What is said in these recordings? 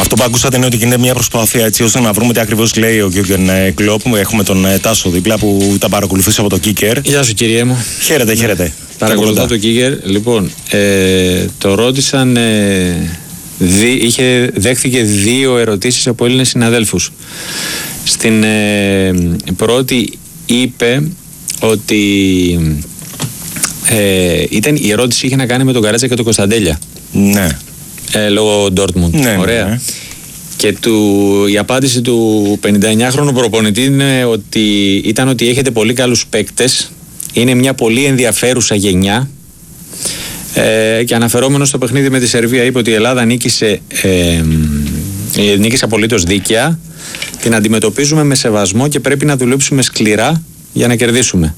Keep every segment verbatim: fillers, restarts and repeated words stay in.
Αυτό που ακούσατε είναι ότι γίνεται μια προσπάθεια έτσι ώστε να βρούμε τι ακριβώς λέει ο Γιούργεν Κλοπ. Έχουμε τον Τάσο δίπλα που τα παρακολουθήσει από το Kicker. Γεια σου, κύριε μου. Χαίρετε, χαίρετε. Παρακολουθώ το Kicker. Λοιπόν, ε, το ρώτησαν. Ε, δι, είχε, δέχθηκε δύο ερωτήσεις από Έλληνες συναδέλφους. Στην ε, πρώτη είπε ότι ε, ήταν, η ερώτηση είχε να κάνει με τον Καρέτσα και τον Κωνσταντέλια. Ναι. Ε, λόγω Ντόρτμουντ. Ναι, ωραία. ναι. Και του, η απάντηση του πενηνταεννιάχρονου προπονητή είναι ότι, ήταν ότι έχετε πολύ καλούς παίκτες, είναι μια πολύ ενδιαφέρουσα γενιά, ε, και αναφερόμενο στο παιχνίδι με τη Σερβία είπε ότι η Ελλάδα νίκησε, ε, νίκησε απολύτως δίκαια, την αντιμετωπίζουμε με σεβασμό και πρέπει να δουλέψουμε σκληρά για να κερδίσουμε.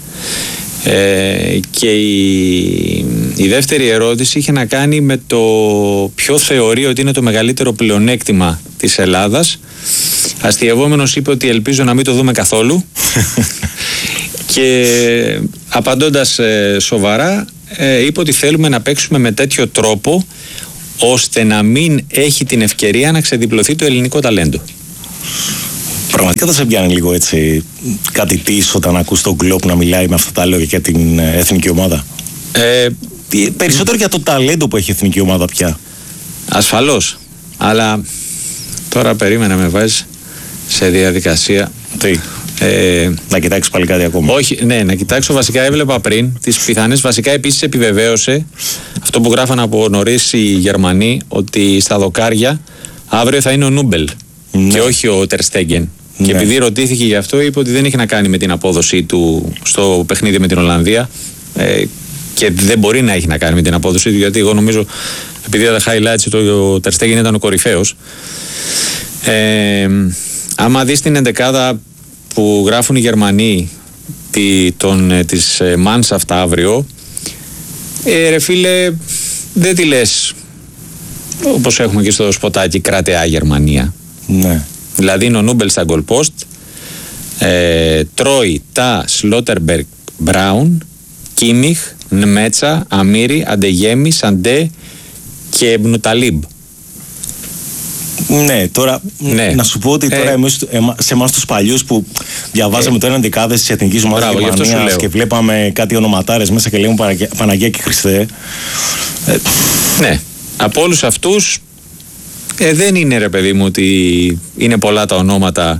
Ε, και η, η δεύτερη ερώτηση είχε να κάνει με το ποιο θεωρεί ότι είναι το μεγαλύτερο πλεονέκτημα της Ελλάδας. Αστειευόμενος είπε ότι ελπίζω να μην το δούμε καθόλου. Και απαντώντας ε, σοβαρά ε, είπε ότι θέλουμε να παίξουμε με τέτοιο τρόπο ώστε να μην έχει την ευκαιρία να ξεδιπλωθεί το ελληνικό ταλέντο. Πραγματικά δεν σε πιάνει λίγο έτσι κάτι της όταν ακούς τον Κλοπ να μιλάει με αυτά τα λόγια για την εθνική ομάδα? Ε, Περισσότερο για το ταλέντο που έχει η εθνική ομάδα πια. Ασφαλώς. Αλλά τώρα περίμενα με βάζεις σε διαδικασία. Τι? Ε, να κοιτάξεις πάλι κάτι ακόμα? Όχι, ναι, να κοιτάξω. Βασικά έβλεπα πριν τις πιθανές. Βασικά επίσης επιβεβαίωσε αυτό που γράφαν από νωρίς οι Γερμανοί, ότι στα δοκάρια αύριο θα είναι ο Νούμπελ, ναι, και όχι ο Τερ Στέγγεν. Ναι. Και επειδή ρωτήθηκε γι' αυτό, είπε ότι δεν έχει να κάνει με την απόδοσή του στο παιχνίδι με την Ολλανδία, ε, και δεν μπορεί να έχει να κάνει με την απόδοσή του, γιατί εγώ νομίζω, επειδή τα highlights το, ο Τερ Στέγγεν ήταν ο κορυφαίος. Ε, άμα δεις την εντεκάδα που γράφουν οι Γερμανοί τη, τον, της Mannschaft αύριο, ε, ρε φίλε, δεν τη λες όπως έχουμε και στο σποτάκι κρατεά Γερμανία. Ναι. Δηλαδή είναι ο Νούμπελ στα goal post, ε, Τρόι, Τα, Σλότερμπεργκ, Μπράουν, Κίμιχ, Νμέτσα, Αμύρι, Αντεγέμι, Σαντέ και Μπνουταλίμπ. Ναι, τώρα ναι. Να σου πω ότι τώρα ε, εμείς, εμα, σε εμάς τους παλιούς που διαβάζαμε ε, τώρα εντεκάδες της εθνικής ομάδας Γερμανίας και βλέπαμε κάτι ονοματάρες μέσα και λέγουμε Παναγία, Παναγία και Χριστέ. Ε, ναι, από όλους αυτούς ε, δεν είναι, ρε παιδί μου, ότι είναι πολλά τα ονόματα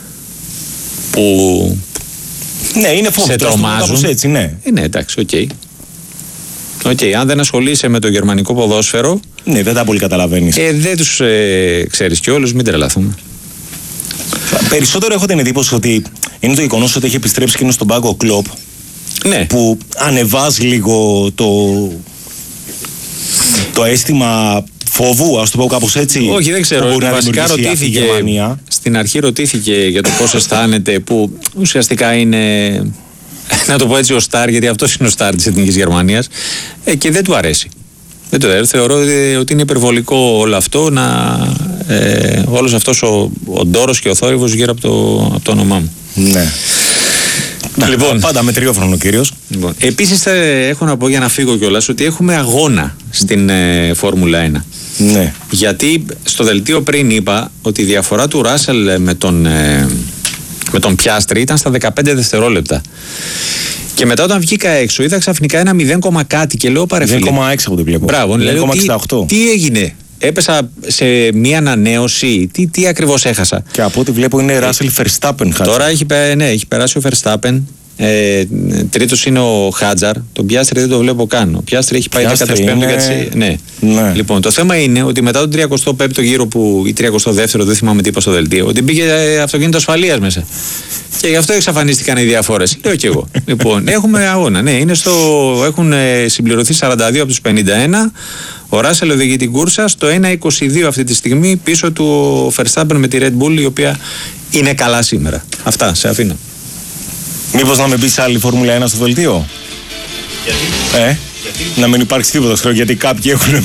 που ναι, είναι φόβο, σε τρομάζουν. Έτσι, ναι. Ε, ναι, εντάξει, οκ. Okay. Okay, αν δεν ασχολείσαι με το γερμανικό ποδόσφαιρο, ναι, δεν τα πολύ καταλαβαίνεις. Ε, δεν τους ε, ξέρεις κι όλους, μην τρελαθούμε. Περισσότερο έχω την εντύπωση ότι είναι το γεγονός ότι έχει επιστρέψει εκείνο στον πάγκο ο Κλοπ, ναι, που ανεβάζει λίγο το, το αίσθημα φόβου, ας το πω κάπως έτσι. Όχι, δεν ξέρω. Βασικά ρωτήθηκε, στην αρχή ρωτήθηκε για το πώς αισθάνεται, που ουσιαστικά είναι, να το πω έτσι, ο στάρ, γιατί αυτός είναι ο στάρ της Εθνικής Γερμανίας, ε, και δεν του αρέσει. Δεν το αρέσει. Θεωρώ ότι είναι υπερβολικό όλο αυτό, να, ε, όλος αυτός ο, ο ντόρος και ο θόρυβος γύρω από το, από το όνομά μου. Ναι. Λοιπόν, πάντα με τριόφρονο ο κύριος. Λοιπόν, επίσης έχω να πω, για να φύγω κιόλας, ότι έχουμε αγώνα στην ε, Φόρμουλα ένα. Ναι. Γιατί στο δελτίο πριν είπα ότι η διαφορά του Ράσελ με τον, ε, με τον Πιάστρη ήταν στα δεκαπέντε δευτερόλεπτα. Και μετά όταν βγήκα έξω είδα ξαφνικά ένα μηδέν, κάτι και λέω παρεφίλε. μηδέν κόμμα έξι από την βλέπω. Μπράβο, μηδέν κόμμα εξήντα οκτώ. Τι, τι έγινε? Έπεσα σε μία ανανέωση. Τι, τι ακριβώς έχασα? Και από ό,τι βλέπω είναι Ράσελ Verstappen. Τώρα έχει, ναι, έχει περάσει ο Verstappen. Ε, τρίτος είναι ο Χάτζαρ. Τον Πιάστρη δεν το βλέπω καν. Ο Πιάστρη έχει πάει δέκατο πέμπτο είναι... γιατί... ναι. Ναι. Λοιπόν, το θέμα είναι ότι μετά τον τριακοστό πέμπτο γύρο που, ή τριακοστό δεύτερο, δεν θυμάμαι τι είπα στο δελτίο, ότι μπήκε αυτοκίνητο ασφαλείας μέσα. Και γι' αυτό εξαφανίστηκαν οι διαφορές. Λέω κι εγώ. Λοιπόν, έχουμε αγώνα. Ναι, είναι στο... έχουν συμπληρωθεί σαράντα δύο από τους πενήντα ένα. Ο Ράσελ οδηγεί την κούρσα στο ένα είκοσι δύο αυτή τη στιγμή, πίσω του ο Verstappen με τη Red Bull, η οποία είναι καλά σήμερα. Αυτά, σε αφήνω. Μήπως να μην πεις άλλη Φόρμουλα ένα στο δελτίο? Γιατί? Ε, γιατί? Να μην υπάρξει τίποτα, ξέρω, γιατί κάποιοι έχουν